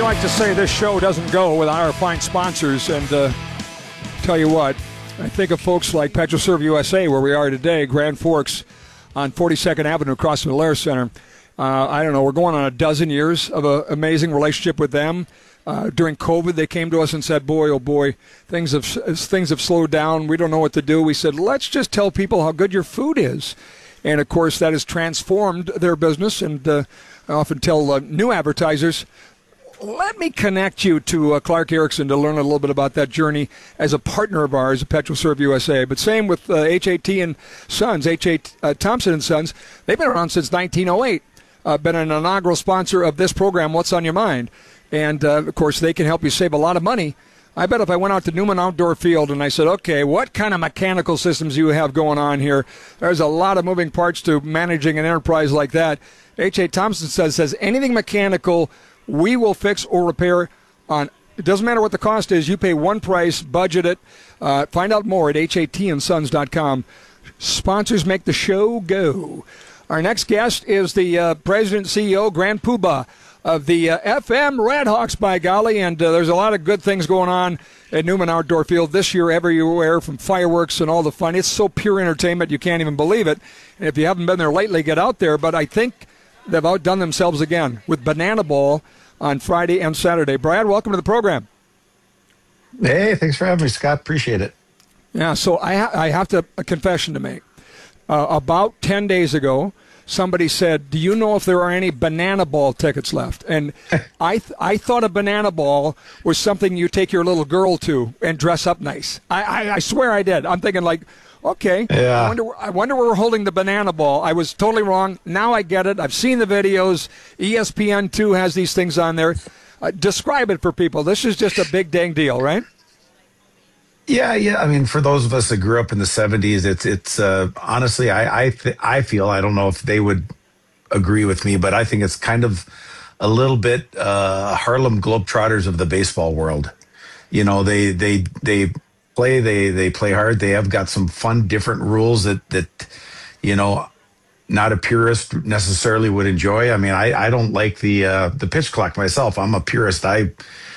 like to say this show doesn't go without our fine sponsors, and tell you what, I think of folks like PetroServe USA, where we are today, Grand Forks on 42nd Avenue across from the Lair Center. I don't know, we're going on a dozen years of an amazing relationship with them. During COVID, they came to us and said, boy, oh boy, things have slowed down. We don't know what to do. We said, let's just tell people how good your food is. And, of course, that has transformed their business. And I often tell new advertisers, let me connect you to Clark Erickson to learn a little bit about that journey as a partner of ours at PetroServe USA. But same with HAT and Sons, H.A. Thompson and Sons. They've been around since 1908, been an inaugural sponsor of this program, What's on Your Mind. And, of course, they can help you save a lot of money. I bet if I went out to Newman Outdoor Field and I said, okay, what kind of mechanical systems do you have going on here? There's a lot of moving parts to managing an enterprise like that. H.A. Thompson says anything mechanical, we will fix or repair on. It doesn't matter what the cost is. You pay one price, budget it. Find out more at hatandsons.com. Sponsors make the show go. Our next guest is the President and CEO, Grand Poobah of the FM Redhawks, by golly, and there's a lot of good things going on at Newman Outdoor Field this year, everywhere, from fireworks and all the fun. It's so pure entertainment, you can't even believe it. And if you haven't been there lately, get out there. But I think they've outdone themselves again with Banana Ball on Friday and Saturday. Brad, welcome to the program. Hey, thanks for having me, Scott. Appreciate it. Yeah, so I have a confession to make. About 10 days ago, somebody said, do you know if there are any Banana Ball tickets left? And I thought a Banana Ball was something you take your little girl to and dress up nice. I swear I did. I'm thinking like, okay, yeah. I wonder where we're holding the Banana Ball. I was totally wrong. Now I get it. I've seen the videos. ESPN2 has these things on there. Describe it for people. This is just a big dang deal, right? Yeah. I mean, for those of us that grew up in the 70s, it's honestly, I feel, I don't know if they would agree with me, but I think it's kind of a little bit Harlem Globetrotters of the baseball world. You know, they play hard. They have got some fun, different rules that you know, not a purist necessarily would enjoy. I mean, I don't like the pitch clock myself. I'm a purist. I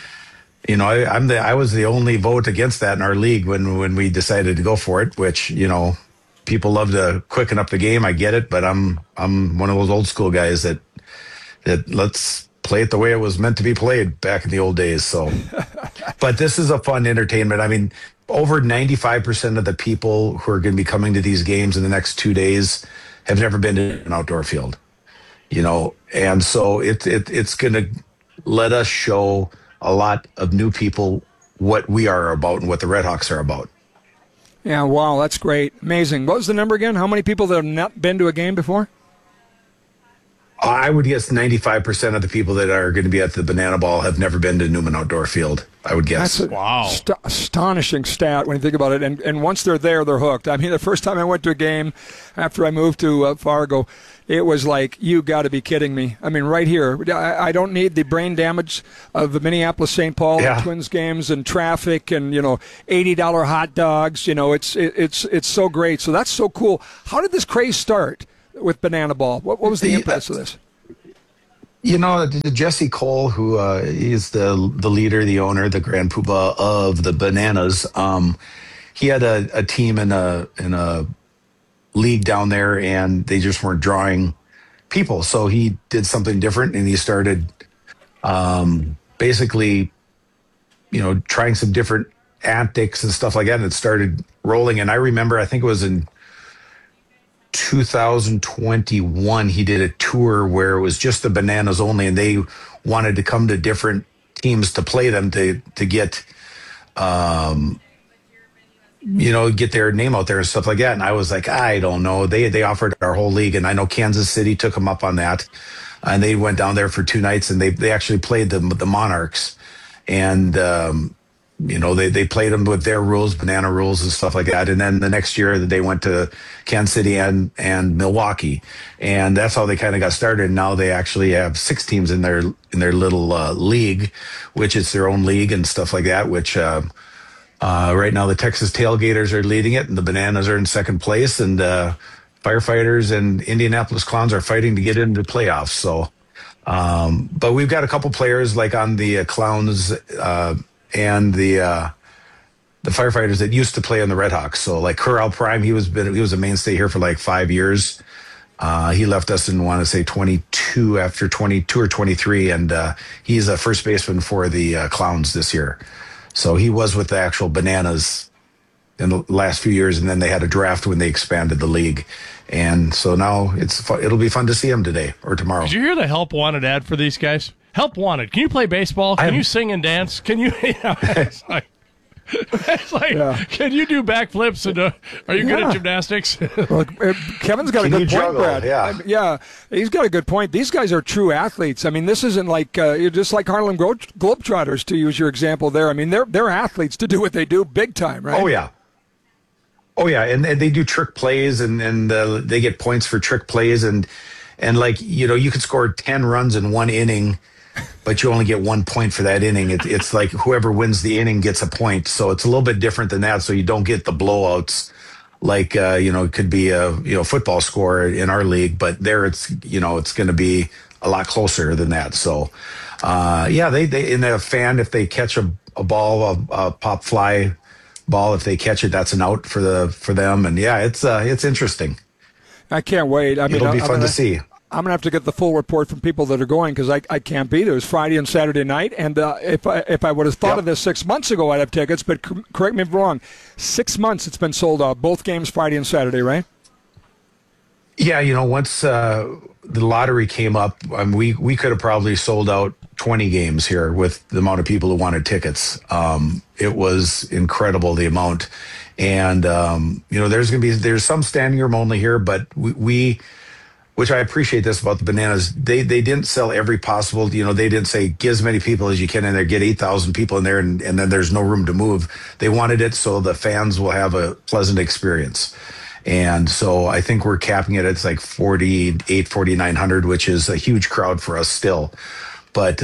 was the only vote against that in our league when we decided to go for it, which, you know, people love to quicken up the game. I get it, but I'm one of those old school guys that let's play it the way it was meant to be played back in the old days. So, but this is a fun entertainment. I mean, over 95% of the people who are going to be coming to these games in the next 2 days have never been to an outdoor field, you know, and so it's going to let us show a lot of new people what we are about and what the Redhawks are about. Yeah, wow, that's great. Amazing. What was the number again? How many people that have not been to a game before? I would guess 95% of the people that are going to be at the Banana Ball have never been to Newman Outdoor Field, I would guess. That's an astonishing stat when you think about it. And once they're there, they're hooked. I mean, the first time I went to a game after I moved to Fargo, it was like, you got to be kidding me. I mean, right here. I don't need the brain damage of the Minneapolis-St. Paul and Twins games and traffic and, you know, $80 hot dogs. You know, it's so great. So that's so cool. How did this craze start with Banana Ball? What was the impetus of this? You know, Jesse Cole, who is the leader, the owner, the Grand Poobah of the Bananas, he had a team in a league down there, and they just weren't drawing people. So he did something different, and he started basically, you know, trying some different antics and stuff like that, and it started rolling. And I remember, I think it was in 2021, he did a tour where it was just the Bananas only, and they wanted to come to different teams to play them to get you know, get their name out there and stuff like that. And I was like, I don't know. They offered our whole league, and I know Kansas City took them up on that, and they went down there for 2 nights, and they actually played the Monarchs, and you know, they played them with their rules, banana rules and stuff like that. And then the next year they went to Kansas City and Milwaukee, and that's how they kind of got started. And now they actually have 6 teams in their little league, which is their own league and stuff like that. Which right now the Texas Tailgaters are leading it, and the Bananas are in second place, and Firefighters and Indianapolis Clowns are fighting to get into the playoffs. So But we've got a couple players like on the Clowns and the firefighters that used to play on the Red Hawks. So like Corral Prime, he was a mainstay here for like 5 years. He left us in, want to say 22 after 22 or 23, and he's a first baseman for the Clowns this year. So he was with the actual Bananas in the last few years, and then they had a draft when they expanded the league. And so now it'll be fun to see him today or tomorrow. Did you hear the Help Wanted ad for these guys? Help Wanted. Can you play baseball? Can you sing and dance? Can you? It's like, Yeah. Can you do backflips? And are you good at gymnastics? Well, Kevin's got a good point, juggle? Brad. Yeah. He's got a good point. These guys are true athletes. I mean, this isn't like just like Harlem Globetrotters, to use your example there. I mean, they're athletes to do what they do big time, right? Oh yeah, and they do trick plays, and they get points for trick plays, and like you could score 10 runs in one inning, but you only get 1 point for that inning. It's like whoever wins the inning gets a point, so it's a little bit different than that. So you don't get the blowouts like it could be a football score in our league, but there it's going to be a lot closer than that. So they in a fan, if they catch a ball, a pop fly ball, if they catch it, that's an out for them. And yeah, it's interesting. I can't wait. I mean, it'll be fun to see. I'm gonna have to get the full report from people that are going because I can't be there. It's Friday and Saturday night, and if I would have thought of this 6 months ago, I'd have tickets. But correct me if I'm wrong. 6 months it's been sold out. Both games Friday and Saturday, right? Yeah, once the lottery came up, we could have probably sold out 20 games here with the amount of people who wanted tickets. It was incredible, the amount. And, there's some standing room only here, but we which I appreciate this about the Bananas, they didn't sell every possible, they didn't say get as many people as you can in there, get 8,000 people in there, and then there's no room to move. They wanted it so the fans will have a pleasant experience. And so I think we're capping it. It's like 4,900, which is a huge crowd for us still. But,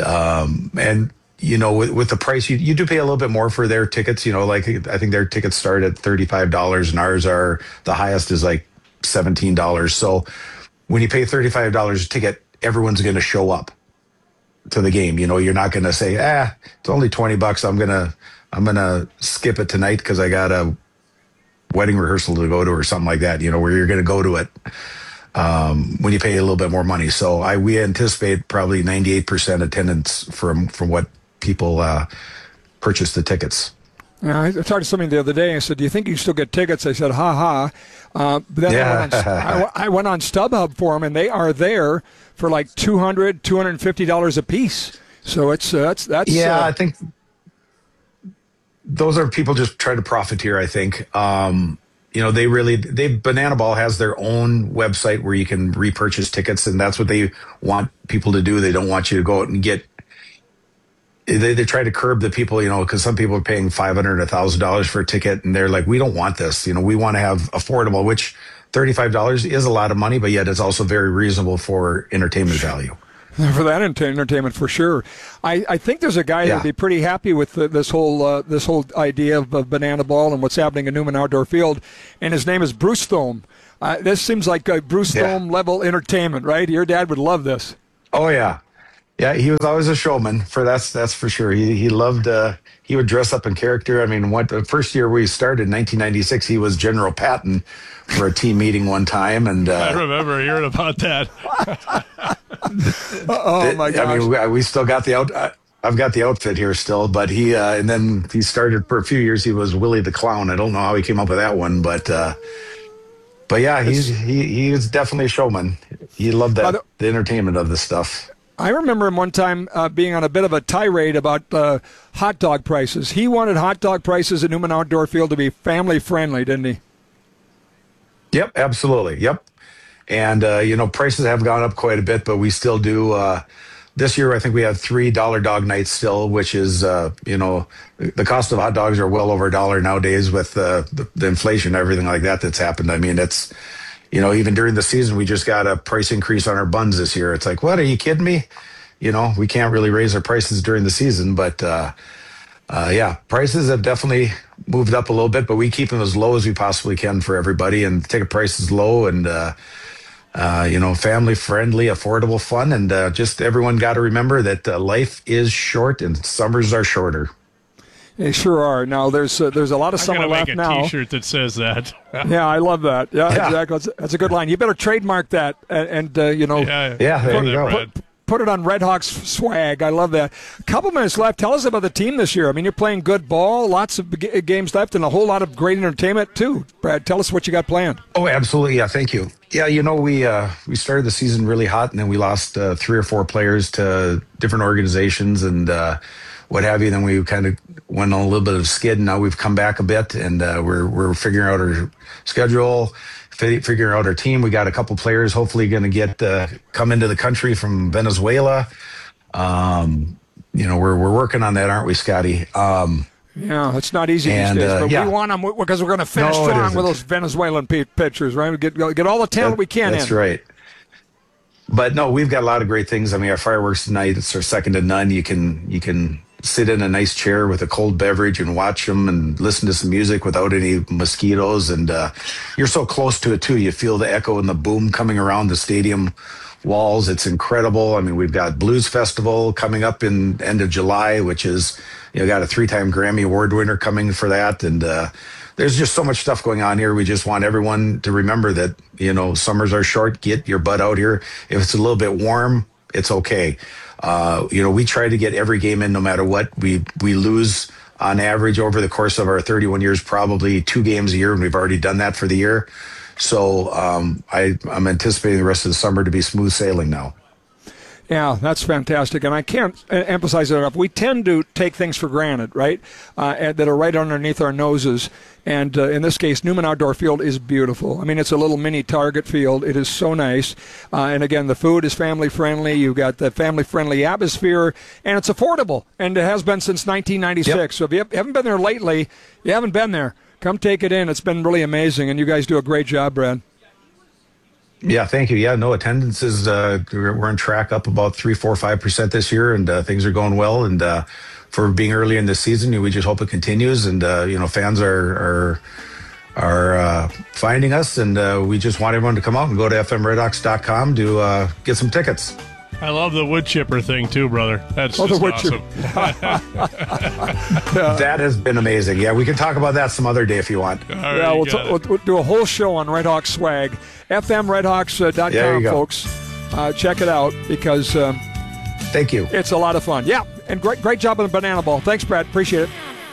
with the price, you do pay a little bit more for their tickets. Like I think their tickets start at $35 and ours the highest is like $17. So when you pay $35 a ticket, everyone's going to show up to the game. You're not going to say, it's only $20. I'm going to skip it tonight because I got a wedding rehearsal to go to or something like that, where you're going to go to it when you pay a little bit more money. So we anticipate probably 98% attendance from what people purchase the tickets. Yeah, I talked to somebody the other day. I said, "Do you think you can still get tickets?" I said, "Ha ha." But then I went on StubHub for them, and they are there for like $250 a piece. So that's I think those are people just trying to profiteer. I think Banana Ball has their own website where you can repurchase tickets, and that's what they want people to do. They don't want you to go out and get. They try to curb the people, because some people are paying $500, $1,000 for a ticket, and they're like, we don't want this. We want to have affordable, which $35 is a lot of money, but yet it's also very reasonable for entertainment value. For that entertainment, for sure. I think there's a guy that would be pretty happy with this whole idea of Banana Ball and what's happening in Newman Outdoor Field, and his name is Bruce Thome. This seems like a Bruce Thome level entertainment, right? Your dad would love this. Oh yeah. Yeah, he was always a showman. That's for sure. He loved. He would dress up in character. I mean, the first year we started in 1996, he was General Patton for a team meeting one time, and I remember hearing about that. Oh my gosh! I mean, we still got the I've got the outfit here still, but he and then he started for a few years. He was Willie the Clown. I don't know how he came up with that one, but yeah, he is definitely a showman. He loved the entertainment of this stuff. I remember him one time being on a bit of a tirade about hot dog prices. He wanted hot dog prices at Newman Outdoor Field to be family friendly, didn't he? Yep, absolutely. Yep. And, prices have gone up quite a bit, but we still do. This year, I think we have $3 dog nights still, which is, the cost of hot dogs are well over $1 nowadays with the inflation and everything like that that's happened. I mean, it's. Even during the season, we just got a price increase on our buns this year. It's like, what? Are you kidding me? We can't really raise our prices during the season, but prices have definitely moved up a little bit, but we keep them as low as we possibly can for everybody, and the ticket price is low, and family friendly, affordable fun. And just everyone got to remember that life is short and summers are shorter. They sure are. Now, there's a lot of summer left now. I'm going to make a T-shirt that says that. Yeah, I love that. Yeah, exactly. That's a good line. You better trademark that and there you go. Put it on Red Hawks swag. I love that. A couple minutes left. Tell us about the team this year. I mean, you're playing good ball, lots of games left, and a whole lot of great entertainment, too. Brad, tell us what you got planned. Oh, absolutely. Yeah, thank you. Yeah, we started the season really hot, and then we lost 3 or 4 players to different organizations and what have you. Then we kind of went on a little bit of skid, and now we've come back a bit, and we're figuring out our schedule, figuring out our team. We got a couple players hopefully going to get come into the country from Venezuela. We're working on that, aren't we, Scotty? Yeah, it's not easy these days, but we want them because we're going to finish strong with those Venezuelan pitchers, right? We get all the talent we can in. That's right. But no, we've got a lot of great things. I mean, our fireworks tonight, it's our second to none. You can sit in a nice chair with a cold beverage and watch them and listen to some music without any mosquitoes. And you're so close to it, too. You feel the echo and the boom coming around the stadium walls. It's incredible. I mean, we've got Blues Festival coming up in end of July, which is, got a 3-time Grammy Award winner coming for that. And there's just so much stuff going on here. We just want everyone to remember that, summers are short. Get your butt out here. If it's a little bit warm, it's okay. We try to get every game in no matter what. We lose on average over the course of our 31 years, probably 2 games a year, and we've already done that for the year. So I'm anticipating the rest of the summer to be smooth sailing now. Yeah, that's fantastic. And I can't emphasize it enough. We tend to take things for granted, right, that are right underneath our noses. And in this case, Newman Outdoor Field is beautiful. I mean, it's a little mini Target field. It is so nice. And again, the food is family-friendly. You've got the family-friendly atmosphere, and it's affordable. And it has been since 1996. Yep. So if you haven't been there lately, you haven't been there. Come take it in. It's been really amazing, and you guys do a great job, Brad. Yeah, thank you. Yeah, no, attendance is we're on track up about 3, 4, 5% this year, and things are going well. And for being early in the season, we just hope it continues. And fans are finding us, and we just want everyone to come out and go to fmredhawks.com to get some tickets. I love the wood chipper thing too, brother. That's just awesome. That has been amazing. Yeah, we can talk about that some other day if you want. Yeah, we'll do a whole show on Red Hawks swag. fmredhawks.com, folks. Check it out because thank you. It's a lot of fun. Yeah, and great job on the banana ball. Thanks, Brad. Appreciate it.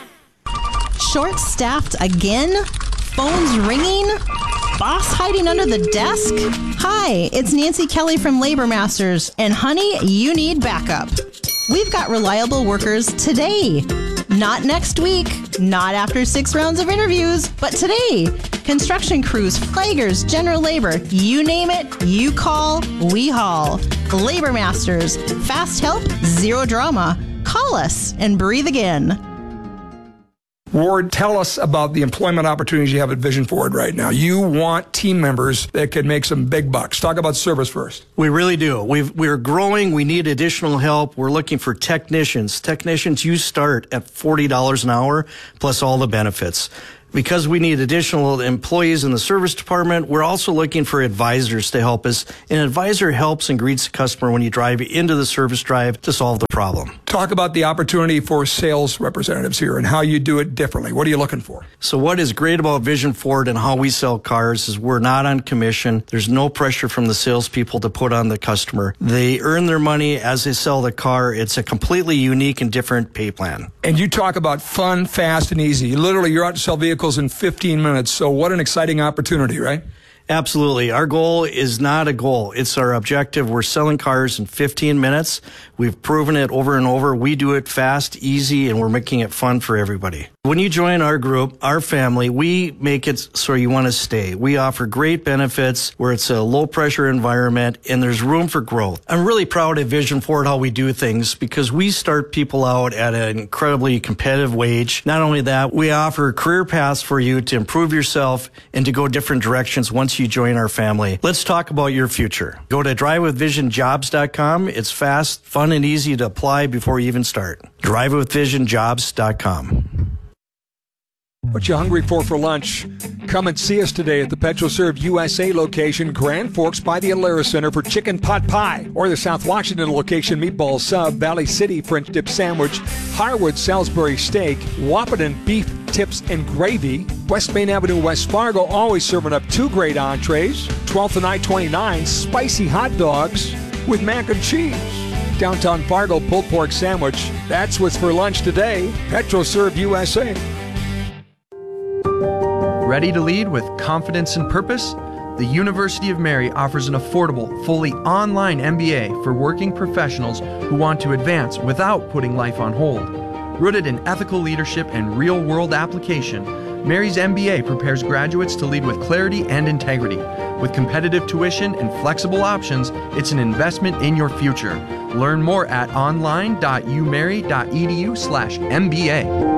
Short-staffed again? Phones ringing? Boss hiding under the desk? Hi, it's Nancy Kelly from Labor Masters, and honey, you need backup. We've got reliable workers today. Not next week, not after 6 rounds of interviews, but today. Construction crews, flaggers, general labor, you name it, you call, we haul. Labor Masters, fast help, zero drama. Call us and breathe again. Ward, tell us about the employment opportunities you have at Vision Ford right now. You want team members that can make some big bucks. Talk about service first. We really do. We're growing. We need additional help. We're looking for technicians. Technicians, you start at $40 an hour plus all the benefits. Because we need additional employees in the service department, we're also looking for advisors to help us. An advisor helps and greets the customer when you drive into the service drive to solve the problem. Talk about the opportunity for sales representatives here and how you do it differently. What are you looking for? So what is great about Vision Ford and how we sell cars is we're not on commission. There's no pressure from the salespeople to put on the customer. They earn their money as they sell the car. It's a completely unique and different pay plan. And you talk about fun, fast, and easy. Literally, you're out to sell vehicles in 15 minutes. So what an exciting opportunity, right? Absolutely. Our goal is not a goal. It's our objective. We're selling cars in 15 minutes. We've proven it over and over. We do it fast, easy, and we're making it fun for everybody. When you join our group, our family, we make it so you want to stay. We offer great benefits where it's a low-pressure environment and there's room for growth. I'm really proud of Vision Ford how we do things because we start people out at an incredibly competitive wage. Not only that, we offer career paths for you to improve yourself and to go different directions once you join our family. Let's talk about your future. Go to drivewithvisionjobs.com. It's fast, fun, and easy to apply before you even start. drivewithvisionjobs.com. What you hungry for lunch? Come and see us today at the PetroServe USA location, Grand Forks by the Alara Center for chicken pot pie, or the South Washington location, meatball sub, Valley City French dip sandwich, Harwood Salisbury steak, Wahpeton beef tips and gravy, West Main Avenue, West Fargo, always serving up 2 great entrees, 12th and I-29, spicy hot dogs with mac and cheese. Downtown Fargo pulled pork sandwich. That's what's for lunch today. PetroServe USA. Ready to lead with confidence and purpose? The University of Mary offers an affordable, fully online MBA for working professionals who want to advance without putting life on hold. Rooted in ethical leadership and real-world application, Mary's MBA prepares graduates to lead with clarity and integrity. With competitive tuition and flexible options, it's an investment in your future. Learn more at online.umary.edu/MBA.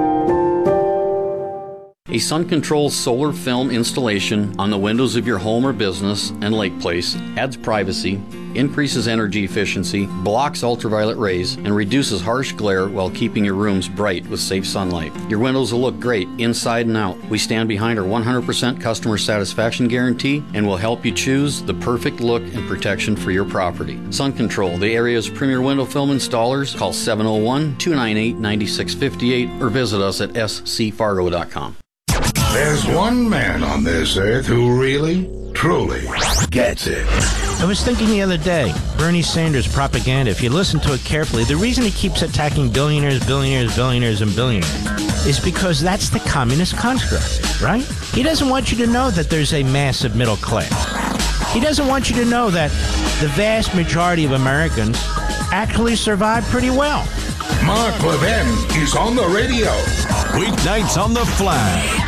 A SunControl solar film installation on the windows of your home or business and lake place adds privacy, increases energy efficiency, blocks ultraviolet rays, and reduces harsh glare while keeping your rooms bright with safe sunlight. Your windows will look great inside and out. We stand behind our 100% customer satisfaction guarantee and will help you choose the perfect look and protection for your property. SunControl, the area's premier window film installers. Call 701-298-9658 or visit us at scfargo.com. There's one man on this earth who really, truly gets it. I was thinking the other day, Bernie Sanders' propaganda, if you listen to it carefully, the reason he keeps attacking billionaires, billionaires, billionaires, and billionaires is because that's the communist construct, right? He doesn't want you to know that there's a massive middle class. He doesn't want you to know that the vast majority of Americans actually survive pretty well. Mark Levin is on the radio. Weeknights on the Flash.